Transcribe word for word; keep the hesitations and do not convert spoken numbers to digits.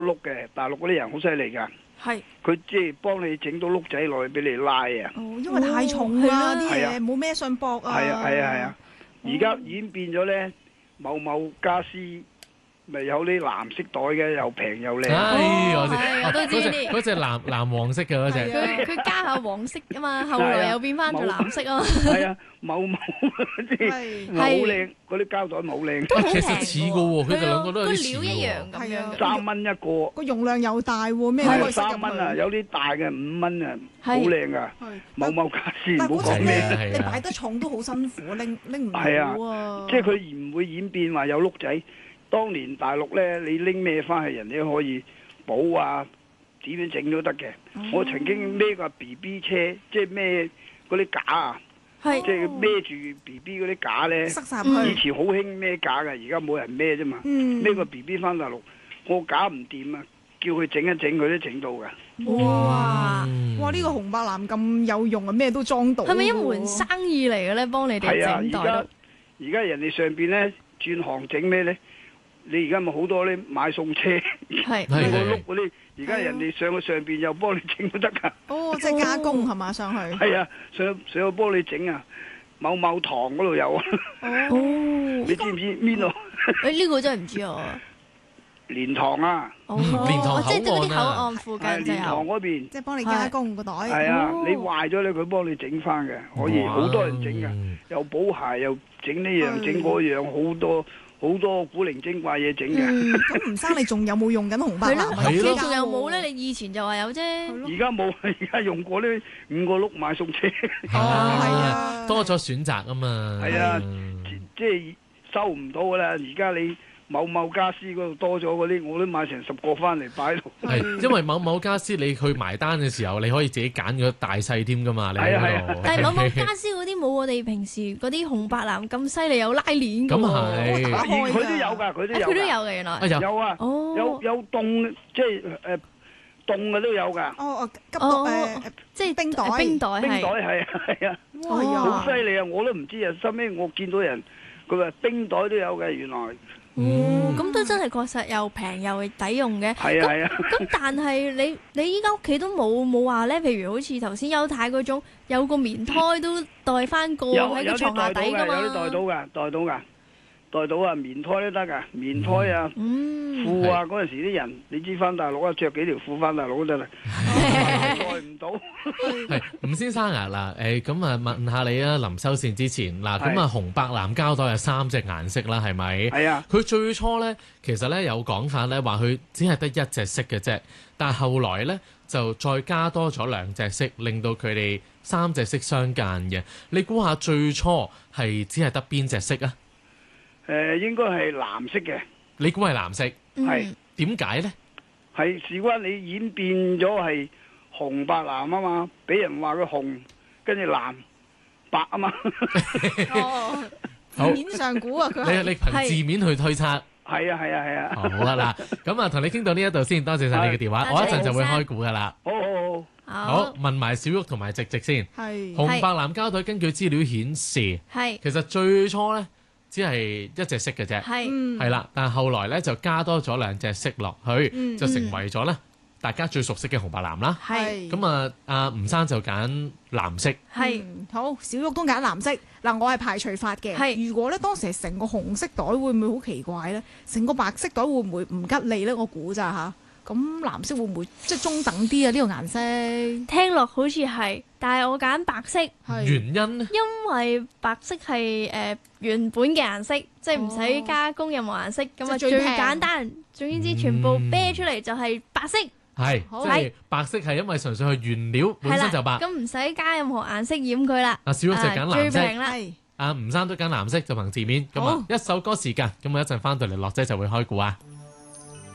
碌嘅，大陸嗰啲人好犀利㗎。 係。 佢即係幫你整到碌仔落去俾你拉啊。 哦，因為太重啦，啲嘢冇孭上膊啊。 係啊係啊係啊！而家已經變咗咧，某某家私。咪有啲藍色袋嘅，又平又靚。 哎，我知， 我都知嗰隻嗰隻藍藍黃色嘅嗰隻。 佢佢加下黃色啊嘛，後來又變翻做藍色啊嘛。 係啊，某某嗰啲好靚，嗰啲膠袋好靚。 都好平喎。 其實似嘅喎，佢哋兩個都有啲似喎。 個料一樣咁樣。 三蚊一個。 個容量又大喎，咩係三蚊啊？有啲大嘅五蚊啊，好靚噶。某某家私唔好講咩。 你擺得重都好辛苦，拎拎唔到啊。 係啊，即係佢唔會演變話有碌仔。當年大陸咧，你拎咩翻去，人哋都可以補啊，點樣整都得嘅。哦、我曾經孭個 B B 車，即係孭嗰啲架啊，即係孭住 B B 嗰啲架咧。塞晒去。以前好興孭架嘅，而家冇人孭啫嘛。孭、嗯、個 B B 翻大陸，我架唔掂啊，叫佢整一整，佢都整到㗎。 哇！嗯、哇！呢、呢個紅白藍咁有用啊，咩都裝到。 係咪一門生意嚟嘅咧？幫你哋整袋。 係啊，而家而家人哋上邊咧轉行整咩咧？你而家咪好多啲買送車， 係個碌嗰啲，而家人哋上去上邊又幫你整都得噶。 哦，即係加工係嘛上去？ 係啊，上上去幫你整啊，某某堂嗰度有啊。 哦， 你知唔知邊度？ 誒呢個真係唔知啊。 蓮塘啊， 哦， 蓮塘即係嗰啲口岸附近就有。 蓮塘嗰邊， 即係幫你加工個袋。 係啊，你壞咗咧，佢幫你整翻嘅，可以好多人整噶，又補鞋又整呢樣整嗰樣，好多。好多古靈精怪嘢整嘅。 咁吳生你仲有冇用緊紅白藍？ 係咯，仲有冇咧？你以前就話有啫。 而家冇，而家用過呢五個碌買送車。 哦，係啊， 多咗選擇啊嘛。 係啊，即係收唔到噶啦。而家你某某家私嗰度多咗嗰啲，我都買成十個翻嚟擺度。 係，因為某某家私你去埋單嘅時候，你可以自己揀咗大細添噶嘛。 係啊係啊。 但係某某家私嗰啲冇我哋平時嗰啲紅白藍咁犀利，有拉鏈㗎喎。 咁係。 佢都有㗎，佢都有。 佢都有嘅原來。 有啊。哦。有有凍，即係誒凍嘅都有㗎。 哦哦，急凍誒，即係冰袋。 冰袋係。 冰袋係啊係啊。哇！好犀利啊！我都唔知啊，收尾我見到人佢話冰袋都有嘅原來。 哦，咁都真係確實又平又抵用嘅。 係啊係啊。 咁但係你你依家屋企都冇冇話咧？譬如好似頭先邱太嗰種，有個棉胎都袋翻個喺個床下底㗎嘛。 有啲袋到㗎，袋到㗎，袋到啊！棉胎都得㗎，棉胎啊，褲啊嗰陣時啲人，你知翻大陸啊，着幾條褲翻大陸都得啦，袋唔到。 係吳先生啊，嗱誒咁啊問下你啊，臨收線之前嗱，咁啊紅白藍膠袋係三隻顏色啦，係咪？ 係啊。 佢最初咧，其實咧有講法咧，話佢只係得一隻色嘅啫，但係後來咧就再加多咗兩隻色，令到佢哋三隻色相間嘅。你估下最初係只係得邊隻色啊？ 誒、呃，應該係藍色嘅。 你估係藍色？ 係點解咧？係事關你演變咗係紅白藍啊嘛，俾人話佢紅，跟住藍白啊嘛。 哦，字面上估啊，佢你你憑字面去推測。 係啊係啊係啊。 好啦嗱，咁啊同你傾到呢一度先，多謝晒你嘅電話，我一陣就會開估噶啦。 好好好。好，問埋小玉同埋直直先。係。紅白藍膠袋根據資料顯示，係其實最初咧，只係一隻色嘅啫，係係啦，但係後來咧就加多咗兩隻色落去，嗯、就成為咗咧大家最熟悉嘅紅白藍啦。係咁啊，阿吳生就揀藍色。 係、嗯、好，小玉都揀藍色。嗱，我係排除法嘅。係如果咧當時係成個紅色袋，會唔會好奇怪咧？成個白色袋會唔會唔吉利咧？我估咋吓？咁藍色會唔會即係中等啲啊？呢、呢個顏色聽落好似係，但係我揀白色。 原因呢？ 因為白色係誒、呃、原本嘅顏色，即係唔使加工任何顏色，咁啊、哦、最簡單。總言之，全部啤出嚟就係白色。 係、嗯，即係白色係因為純粹係原料本身就白。咁唔使加任何顏色染佢啦。 阿小玉就揀藍色。 最平啦。 阿吳生都揀藍色，就憑字面。咁啊，一首歌時間，咁我一陣翻到嚟，樂姐就會開估啊。